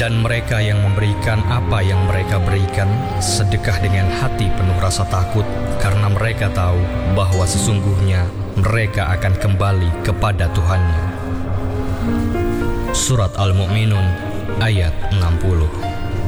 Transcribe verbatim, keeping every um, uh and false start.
Dan mereka yang memberikan apa yang mereka berikan sedekah dengan hati penuh rasa takut, karena mereka tahu bahwa sesungguhnya mereka akan kembali kepada Tuhannya. Surat Al-Mu'minun ayat enam puluh.